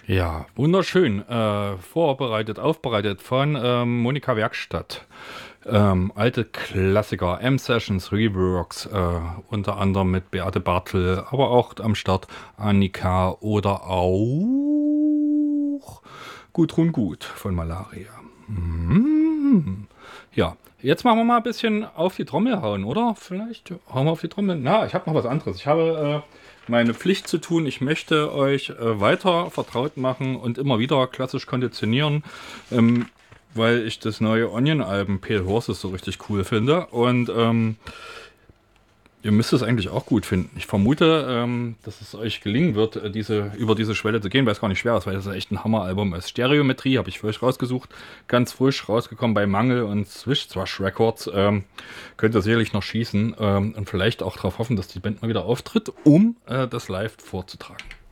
Ja, wunderschön. Vorbereitet, aufbereitet von Monika Werkstatt. Alte Klassiker, M-Sessions, Reworks, unter anderem mit Beate Bartel, aber auch am Start Annika oder auch Gudrun Gut von Malaria. Mhm. Ja, jetzt machen wir mal ein bisschen auf die Trommel hauen, oder? Vielleicht hauen wir auf die Trommel. Na, ich habe noch was anderes. Ich habe meine Pflicht zu tun. Ich möchte euch weiter vertraut machen und immer wieder klassisch konditionieren, weil ich das neue Onion-Album Pale Horses so richtig cool finde. Und ihr müsst es eigentlich auch gut finden. Ich vermute, dass es euch gelingen wird, über diese Schwelle zu gehen, weil es gar nicht schwer ist, weil das ist echt ein Hammeralbum ist. Stereometrie habe ich für euch rausgesucht. Ganz frisch rausgekommen bei Mangel und Swish Thrush Records. Könnt ihr sicherlich noch schießen und vielleicht auch darauf hoffen, dass die Band mal wieder auftritt, um das live vorzutragen.